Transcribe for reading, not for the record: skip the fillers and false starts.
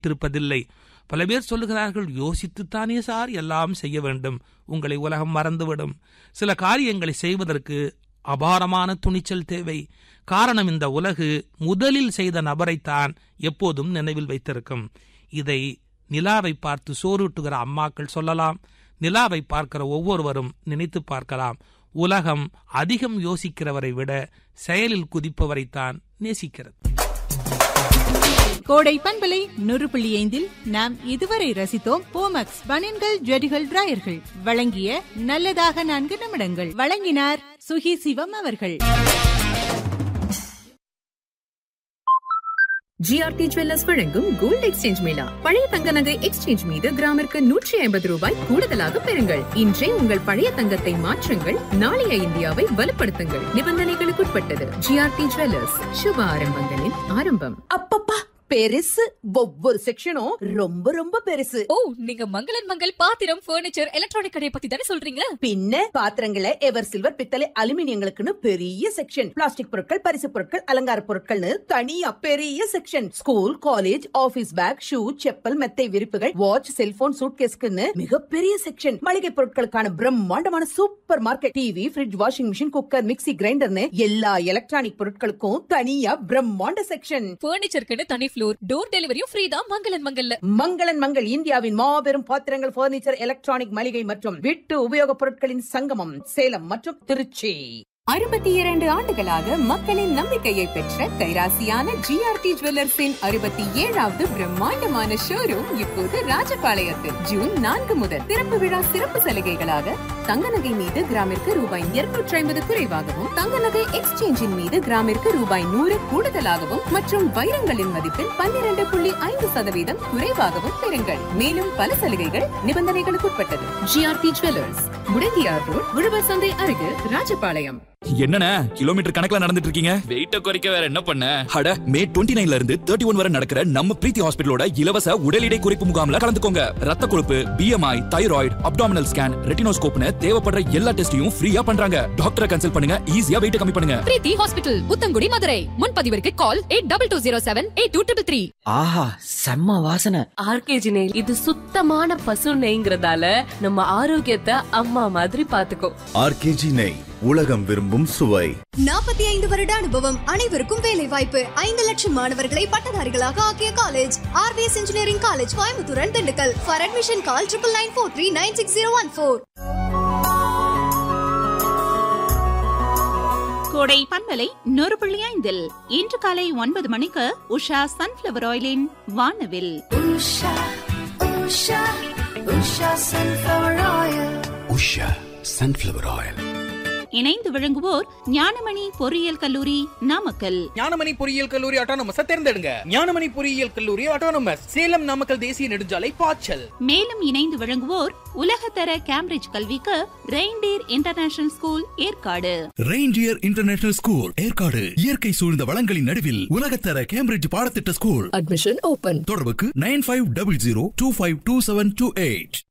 திருப்பதில்லை. பல பேர் சொல்லுகிறார்கள், யோசித்துத்தானே சார் எல்லாம் செய்ய வேண்டும், உங்களை உலகம் மறந்துவிடும். சில காரியங்களை செய்வதற்கு அபாரமான துணிச்சல் தேவை. காரணம், இந்த உலகு முதலில் செய்த நபரைத்தான் எப்போதும் நினைவில் வைத்திருக்கும். இதை நிலாவை பார்த்து சோறுட்டுகிற அம்மாக்கள் சொல்லலாம், நிலாவை பார்க்கிற ஒவ்வொருவரும் நினைத்து பார்க்கலாம். உலகம் அதிகம் யோசிக்கிறவரை விட செயலில் குதிப்பவரைத்தான் நேசிக்கிறது. கோடை பண்பலை 100.5 நாம் இதுவரை ரசித்தோம் போமக்ஸ் பனியன்கள் ஜெடிகள் டிராயர்கள் வழங்கிய நல்லதாக 4 நிமிடங்கள். வழங்கினார் சுகி சிவம் அவர்கள். ஜிஆர்டி ஜுவல்லர்ஸ் வழங்கும் கோல்ட் எக்ஸ்சேஞ்ச் மேளா. பழைய தங்க நகை எக்ஸ்சேஞ்ச் மீது கிராமிற்கு 150 ரூபாய் கூடுதலாக பெறுங்கள். இன்றே உங்கள் பழைய தங்கத்தை மாற்றுங்கள், நாளைய இந்தியாவை வலுப்படுத்துங்கள். நிபந்தனைகளுக்குட்பட்டது. ஜிஆர்டி ஜுவல்லர்ஸ், சுப ஆரம்பங்களின் ஆரம்பம். அப்பப்பா பெருசு, ஒவ்வொரு செக்ஷனும் ரொம்ப ரொம்ப பெருசு. ஓ, நீங்க மங்களன் மங்கள் பாத்திரம், பர்னிச்சர், எலக்ட்ரானிக் கடையை பத்தி தானே சொல்றீங்க? பின்ன பாத்திரங்களை எவர் சில்வர், பித்தளை, அலுமினியங்களுக்குன்னு பெரிய செக்ஷன், பிளாஸ்டிக் பொருட்கள், பரிசு பொருட்கள், அலங்கார பொருட்கள்னு தனியா பெரிய section, school, college, office back, shoe, chappal, மெத்தை விரிப்புகள், வாட்ச், செல்போன், சூட்கேஸ்க்குன்னு மிகப்பெரிய செக்ஷன், மளிகை பொருட்களுக்கான பிரம்மாண்டமான super market, TV, fridge, washing machine, cooker, mixie, கிரைண்டர்னு எல்லா எலக்ட்ரானிக் பொருட்களுக்கும் தனியா பிரம்மாண்ட செக்ஷன். பர்னிச்சருக்குன்னு தனி ஃப்ளோர், டோர் டெலிவரியும் ஃப்ரீ தான் மங்களன் மங்கல்ல. மங்களன் மங்கள் இந்தியாவின் மாபெரும் பாத்திரங்கள், பர்னிச்சர், எலக்ட்ரானிக், மளிகை மற்றும் வீட்டு உபயோகப் பொருட்களின் சங்கமம், சேலம் மற்றும் திருச்சி. 62 ஆண்டுகளாக மக்களின் நம்பிக்கையை பெற்ற கைராசியான ஜிஆர்டி ஜுவல்லர்ஸின் 67வது பிரம்மாண்டமான ஷோரூம் இப்போது ராஜபாளையத்தில் ஜூன் 4 முதல் திறப்பு விழா சிறப்பு சலுகைகளாக தங்க நகை மீது கிராமிற்கு ரூபாய் 250 குறைவாகவும், தங்க நகை எக்ஸ்சேஞ்சின் மீது கிராமிற்கு ரூபாய் 100 கூடுதலாகவும் மற்றும் வைரங்களின் மதிப்பில் 12.5% குறைவாகவும் பெறுங்கள். மேலும் பல சலுகைகள் நிபந்தனைகளுக்குட்பட்டது. ஜிஆர்டி ஜுவல்லர்ஸ், முடங்கியார் ரோட், உழவர் சந்தை அருகில், ராஜபாளையம். என்னண்ணே கிலோமீட்டர் கணக்குல நடந்துட்டு இருக்கீங்க? வெயிட்ட குறைக்க வேற என்ன பண்ண? அட, மே 29ல இருந்து 31 வரை நடக்கிற நம்ம பிரீத்தி ஹாஸ்பிடலோட இலவச உடல் எடை குறைப்பு முகாம்ல கலந்துக்கோங்க. ரத்த கொழுப்பு, BMI, தைராய்டு, அப்டாமினல் ஸ்கேன், ரெட்டினோஸ்கோப்னு தேவைப்படுற எல்லா டெஸ்டையும் ஃப்ரீயா பண்றாங்க. டாக்டரை கன்சல்ட் பண்ணுங்க, ஈஸியா வெயிட் கம்மி பண்ணுங்க. பிரீத்தி ஹாஸ்பிடல், புத்தங்குடி, மதுரை. முன்பதிவிற்கு கால் 8220782333. ஆஹா, செம்ம வாசனை. ஆர்கேஜி நெய், இது சுத்தமான பசு நெய்ங்கிறதால நம்ம ஆரோக்கியத்தை அம்மா மாதிரி பாத்துக்கோ. ஆர்கேஜி நெய், உலகம் விரும்பும் சுவை. 45 வருட அனுபவம், அனைவருக்கும் வேலை வாய்ப்பு. 5 லட்சம் மாணவர்களை பட்டதாரிகளாக ஆக்கிய college RVS engineering college, Coimbatore and Dindigul. For admission call 9994396014. கோடை பண்பலை 100.5 இன்று காலை 9 மணிக்கு உஷா சன்ஃபிளவர் ஆயிலின் வானவில். Usha sunflower oil. இணைந்து வழங்குவோர் ஞானமணி பொறியியல் கல்லூரி, நாமக்கல். ஞானமணி பொறியியல் கல்லூரி ஆட்டோனமஸ் தேர்ந்தெடுங்க. ஞானமணி பொறியியல் கல்லூரி ஆட்டோனமஸ், சேலம், நாமக்கல் தேசிய நெடுஞ்சாலை, பாய்ச்சல். மேலும் இணைந்து வழங்குவோர் உலகத்தர கேம்பிரிட்ஜ் கல்விக்கு reindeer international school, Yercaud. Reindeer international school, Yercaud. இயற்கை சூழ்ந்த வளங்களின் நடுவில் உலகத்தர கேம்பிரிட்ஜ் பாடத்திட்ட ஸ்கூல். Admission open. தொடர்புக்கு 9500252728.